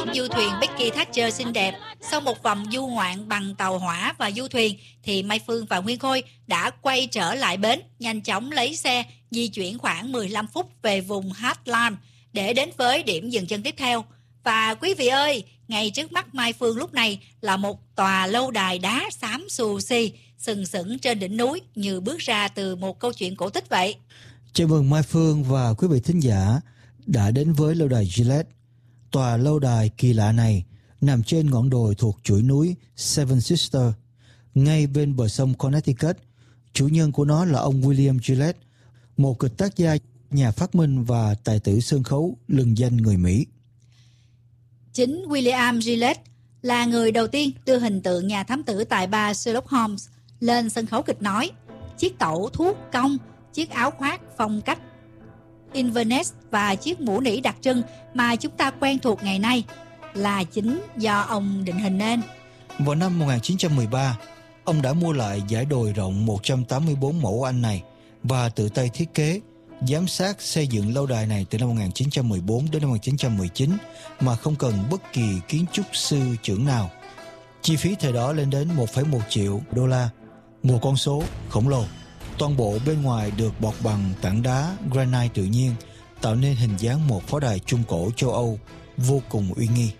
du thuyền Becky Thatcher xinh đẹp. Sau một vòng du ngoạn bằng tàu hỏa và du thuyền thì Mai Phương và Nguyên Khôi đã quay trở lại bến, nhanh chóng lấy xe di chuyển khoảng 15 phút về vùng Heartland để đến với điểm dừng chân tiếp theo. Và quý vị ơi, ngay trước mắt Mai Phương lúc này là một tòa lâu đài đá xám xù xì, sừng sững trên đỉnh núi như bước ra từ một câu chuyện cổ tích vậy. Chào mừng Mai Phương và quý vị thính giả đã đến với lâu đài Gillette. Tòa lâu đài kỳ lạ này nằm trên ngọn đồi thuộc chuỗi núi Seven Sisters, ngay bên bờ sông Connecticut. Chủ nhân của nó là ông William Gillette, một kịch tác gia, nhà phát minh và tài tử sân khấu lừng danh người Mỹ. Chính William Gillette là người đầu tiên đưa hình tượng nhà thám tử tài ba Sherlock Holmes lên sân khấu kịch nói. Chiếc tẩu thuốc cong, chiếc áo khoác phong cách Inverness và chiếc mũ nỉ đặc trưng mà chúng ta quen thuộc ngày nay là chính do ông định hình nên. Vào năm 1913, ông đã mua lại dải đồi rộng 184 mẫu Anh này và tự tay thiết kế, giám sát xây dựng lâu đài này từ năm 1914 đến năm 1919 mà không cần bất kỳ kiến trúc sư trưởng nào. Chi phí thời đó lên đến 1,1 triệu đô la, một con số khổng lồ. Toàn bộ bên ngoài được bọc bằng tảng đá granite tự nhiên, tạo nên hình dáng một pháo đài Trung Cổ châu Âu vô cùng uy nghi.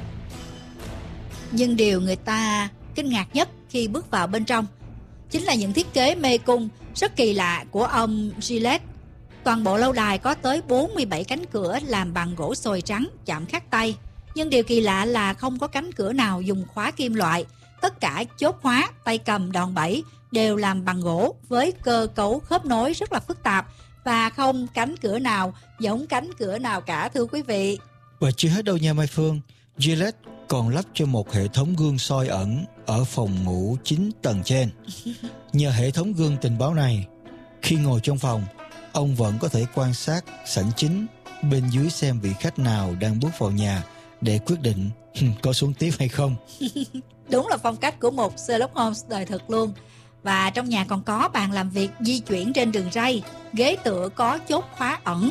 Nhưng điều người ta kinh ngạc nhất khi bước vào bên trong chính là những thiết kế mê cung rất kỳ lạ của ông Gillette. Toàn bộ lâu đài có tới 47 cánh cửa làm bằng gỗ sồi trắng chạm khắc tay. Nhưng điều kỳ lạ là không có cánh cửa nào dùng khóa kim loại. Tất cả chốt khóa, tay cầm, đòn bẩy đều làm bằng gỗ với cơ cấu khớp nối rất là phức tạp và không cánh cửa nào giống cánh cửa nào cả, thưa quý vị. Và chưa hết đâu nha Mai Phương, Gillette còn lắp cho một hệ thống gương soi ẩn ở phòng ngủ 9 tầng trên. Nhờ hệ thống gương tình báo này, khi ngồi trong phòng, ông vẫn có thể quan sát sảnh chính bên dưới xem vị khách nào đang bước vào nhà để quyết định có xuống tiếp hay không. Đúng là phong cách của một Sherlock Holmes đời thực luôn. Và trong nhà còn có bàn làm việc di chuyển trên đường ray, ghế tựa có chốt khóa ẩn,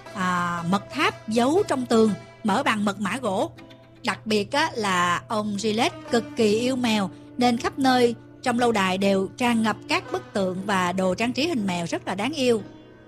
mật tháp giấu trong tường mở bằng mật mã gỗ. Đặc biệt là ông Gillette cực kỳ yêu mèo nên khắp nơi trong lâu đài đều tràn ngập các bức tượng và đồ trang trí hình mèo rất là đáng yêu.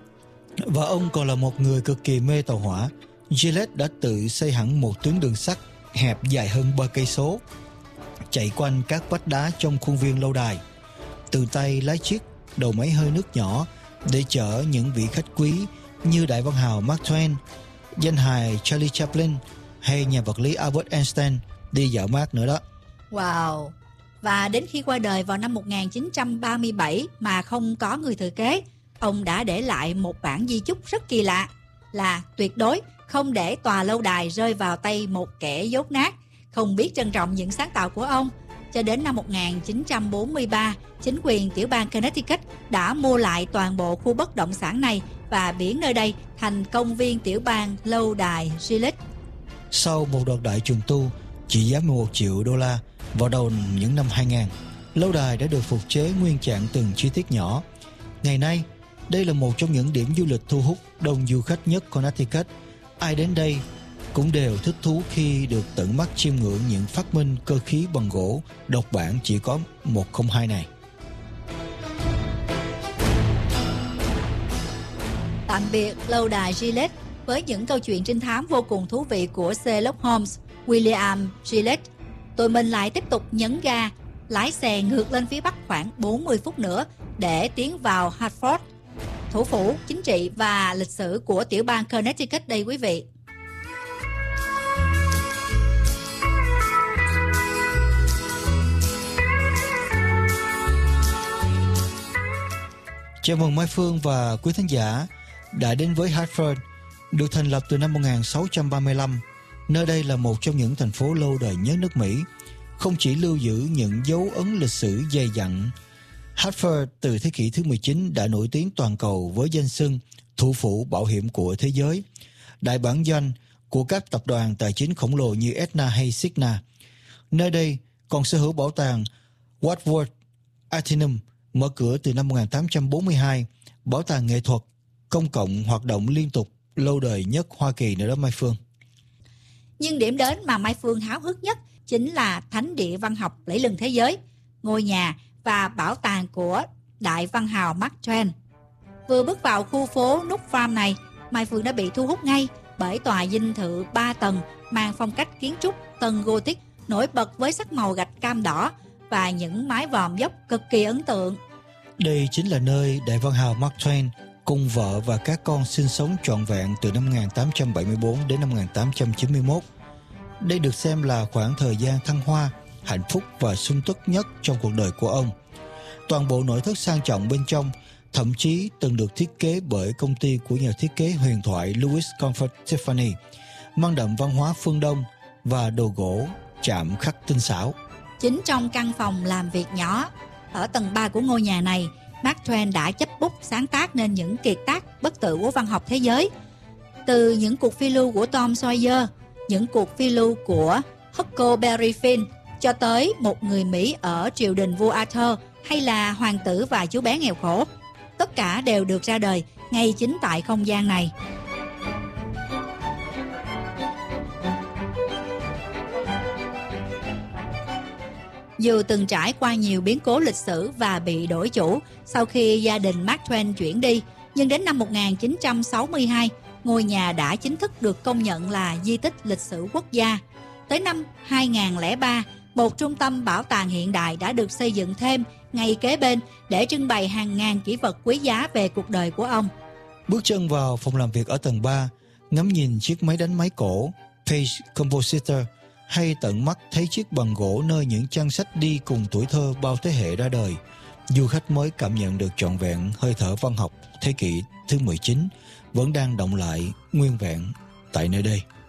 Và ông còn là một người cực kỳ mê tàu hỏa. Gillette đã tự xây hẳn một tuyến đường sắt hẹp dài hơn 3 cây số, chạy quanh các vách đá trong khuôn viên lâu đài, tự tay lái chiếc đầu máy hơi nước nhỏ để chở những vị khách quý như đại văn hào Mark Twain, danh hài Charlie Chaplin hay nhà vật lý Albert Einstein đi dạo mát nữa đó. Wow! Và đến khi qua đời vào năm 1937 mà không có người thừa kế, ông đã để lại một bản di chúc rất kỳ lạ là tuyệt đối không để tòa lâu đài rơi vào tay một kẻ dốt nát, không biết trân trọng những sáng tạo của ông. Cho đến năm 1943, chính quyền tiểu bang Connecticut đã mua lại toàn bộ khu bất động sản này và biến nơi đây thành công viên tiểu bang lâu đài Gillette. Sau một đợt đại trùng tu trị giá 11 triệu đô la vào đầu những năm 2000, lâu đài đã được phục chế nguyên trạng từng chi tiết nhỏ. Ngày nay, đây là một trong những điểm du lịch thu hút đông du khách nhất Connecticut. Ai đến đây cũng đều thích thú khi được tận mắt chiêm ngưỡng những phát minh cơ khí bằng gỗ độc bản chỉ có 102 này. Tạm biệt lâu đài Gillette với những câu chuyện trinh thám vô cùng thú vị của Sherlock Holmes, William Gillette. Tụi mình lại tiếp tục nhấn ga, lái xe ngược lên phía bắc khoảng 40 phút nữa để tiến vào Hartford, thủ phủ chính trị và lịch sử của tiểu bang Connecticut đây quý vị. Chào mừng Mai Phương và quý thính giả đã đến với Hartford, được thành lập từ năm 1635. Nơi đây là một trong những thành phố lâu đời nhất nước Mỹ, không chỉ lưu giữ những dấu ấn lịch sử dày dặn. Hartford từ thế kỷ thứ 19 đã nổi tiếng toàn cầu với danh xưng thủ phủ bảo hiểm của thế giới, đại bản doanh của các tập đoàn tài chính khổng lồ như Aetna hay Cigna. Nơi đây còn sở hữu bảo tàng Wadsworth Atheneum mở cửa từ năm 1842, bảo tàng nghệ thuật công cộng hoạt động liên tục lâu đời nhất Hoa Kỳ nữa đó Mai Phương. Nhưng điểm đến mà Mai Phương háo hức nhất chính là thánh địa văn học lẫy lừng thế giới, ngôi nhà và bảo tàng của đại văn hào Mark Twain. Vừa bước vào khu phố Nook Farm này, Mai Phương đã bị thu hút ngay bởi tòa dinh thự 3 tầng mang phong cách kiến trúc tân Gothic nổi bật với sắc màu gạch cam đỏ và những mái vòm dốc cực kỳ ấn tượng. Đây chính là nơi đại văn hào Mark Twain cùng vợ và các con sinh sống trọn vẹn từ năm 1874 đến năm 1891. Đây được xem là khoảng thời gian thăng hoa, hạnh phúc và sung túc nhất trong cuộc đời của ông. Toàn bộ nội thất sang trọng bên trong thậm chí từng được thiết kế bởi công ty của nhà thiết kế huyền thoại Louis Comfort Tiffany, mang đậm văn hóa phương Đông và đồ gỗ chạm khắc tinh xảo. Chính trong căn phòng làm việc nhỏ ở tầng 3 của ngôi nhà này, Mark Twain đã chấp bút sáng tác nên những kiệt tác bất tử của văn học thế giới. Từ những cuộc phiêu lưu của Tom Sawyer, những cuộc phiêu lưu của Huckleberry Finn, cho tới Một người Mỹ ở triều đình vua Arthur hay là Hoàng tử và chú bé nghèo khổ. Tất cả đều được ra đời ngay chính tại không gian này. Dù từng trải qua nhiều biến cố lịch sử và bị đổi chủ sau khi gia đình Mark Twain chuyển đi, nhưng đến năm 1962, ngôi nhà đã chính thức được công nhận là di tích lịch sử quốc gia. Tới năm 2003, một trung tâm bảo tàng hiện đại đã được xây dựng thêm ngay kế bên để trưng bày hàng ngàn kỷ vật quý giá về cuộc đời của ông. Bước chân vào phòng làm việc ở tầng 3, ngắm nhìn chiếc máy đánh máy cổ Page Compositor, hay tận mắt thấy chiếc bằng gỗ nơi những trang sách đi cùng tuổi thơ bao thế hệ ra đời, du khách mới cảm nhận được trọn vẹn hơi thở văn học thế kỷ thứ 19 vẫn đang động lại nguyên vẹn tại nơi đây.